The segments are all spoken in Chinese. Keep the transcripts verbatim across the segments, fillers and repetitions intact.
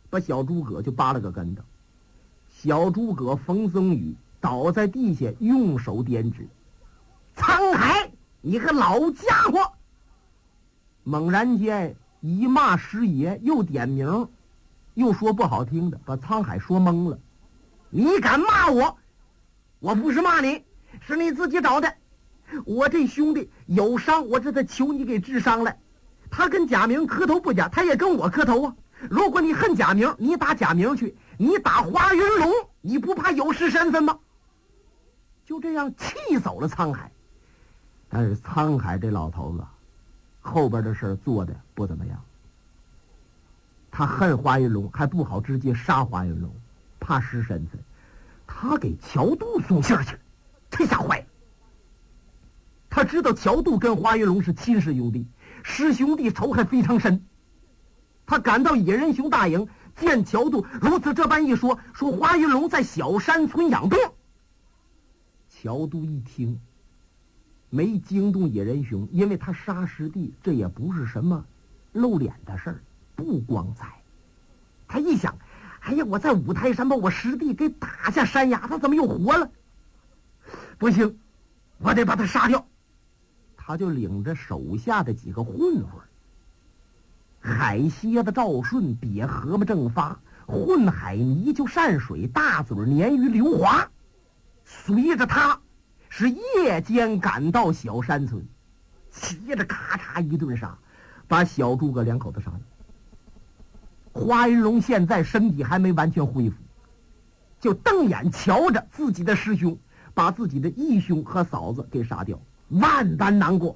把小诸葛就扒了个跟头。小诸葛冯僧宇倒在地下，用手点指：“沧海，你个老家伙！”猛然间一骂师爷，又点名，又说不好听的，把沧海说懵了。你敢骂我？我不是骂你，是你自己找的。我这兄弟有伤，我这得求你给治伤来。他跟贾明磕头不假，他也跟我磕头啊。如果你恨贾明，你打贾明去，你打华云龙，你不怕有失身份吗？就这样气走了沧海。但是沧海这老头子后边的事做的不怎么样。他恨华云龙，还不好直接杀华云龙，怕失身份。他给乔度送信去，这下坏了。他知道乔度跟华云龙是亲师兄弟，师兄弟仇恨非常深。他赶到野人熊大营，见乔度如此这般一说，说华云龙在小山村养病。乔度一听，没惊动野人熊，因为他杀师弟，这也不是什么露脸的事儿，不光彩。他一想，哎呀，我在五台山把我师弟给打下山崖，他怎么又活了？不行，我得把他杀掉。他就领着手下的几个混混，海蝎子赵顺瘪河嘛正发，混海泥就善水，大嘴鲶鱼刘华，随着他是夜间赶到小山村，骑着咔嚓一顿杀，把小诸葛两口子杀了。华云龙现在身体还没完全恢复，就瞪眼瞧着自己的师兄把自己的义兄和嫂子给杀掉，万般难过。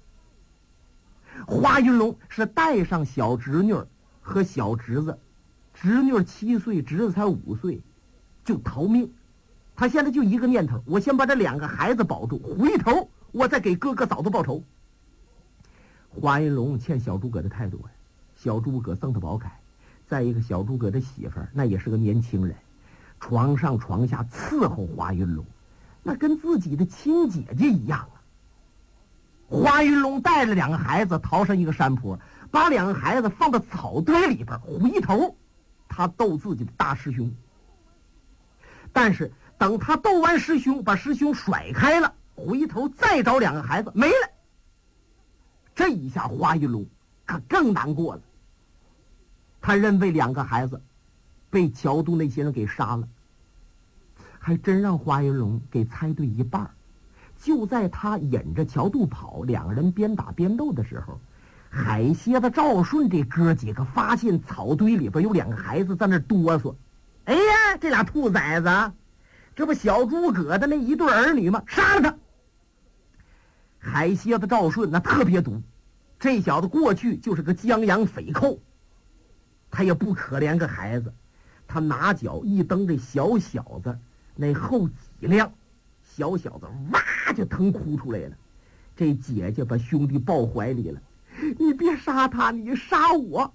华云龙是带上小侄女和小侄子，侄女七岁，侄子才五岁，就逃命。他现在就一个念头，我先把这两个孩子保住，回头我再给哥哥嫂子报仇。华云龙欠小诸葛的太多呀，小诸葛憎他宝凯，再一个小诸葛的媳妇儿那也是个年轻人，床上床下伺候华云龙，那跟自己的亲姐姐一样啊。华云龙带着两个孩子逃上一个山坡，把两个孩子放到草堆里边，回头他斗自己的大师兄。但是等他斗完师兄，把师兄甩开了，回头再找两个孩子没了。这一下华云龙可更难过了。他认为两个孩子被乔度那些人给杀了，还真让华云龙给猜对一半。就在他引着乔度跑，两个人边打边斗的时候，海蝎子赵顺这哥几个发现草堆里边有两个孩子在那哆嗦。哎呀，这俩兔崽子，这不小诸葛的那一对儿女吗？杀了他！海蝎子赵顺那特别毒，这小子过去就是个江洋匪寇，他也不可怜个孩子，他拿脚一蹬这小小子那后脊梁，小小子哇就疼哭出来了。这姐姐把兄弟抱怀里了，你别杀他，你杀我。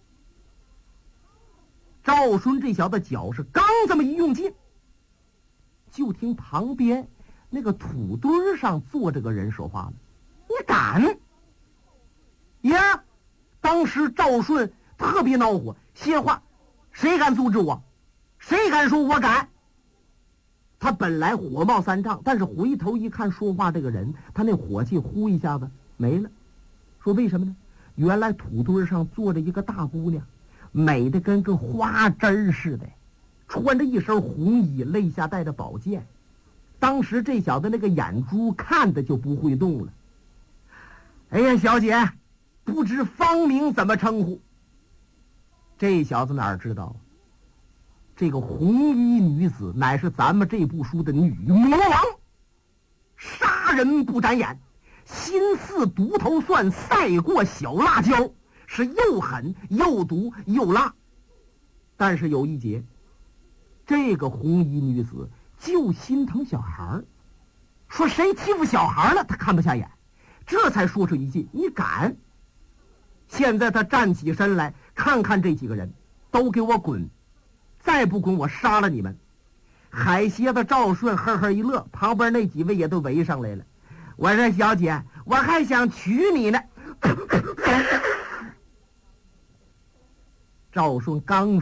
赵顺这小子脚是刚这么一用劲，就听旁边那个土堆上坐着个人说话了：“你敢？”呀，当时赵顺特别恼火，歇话：“谁敢阻止我？谁敢说我敢？”他本来火冒三丈，但是回头一看说话这个人，他那火气呼一下子没了。说为什么呢？原来土堆上坐着一个大姑娘，美的跟个花针似的，穿着一身红衣，肋下带着宝剑。当时这小子那个眼珠看的就不会动了。哎呀，小姐，不知芳名怎么称呼？这小子哪知道，这个红衣女子乃是咱们这部书的女魔王，杀人不眨眼，心似独头蒜，赛过小辣椒，是又狠又毒又辣。但是有一节，这个红衣女子就心疼小孩，说谁欺负小孩了她看不下眼，这才说出一句：“你敢？”现在他站起身来，看看这几个人，都给我滚！再不滚，我杀了你们！海蝎子赵顺呵呵一乐，旁边那几位也都围上来了。我说：“小姐，我还想娶你呢。”赵顺刚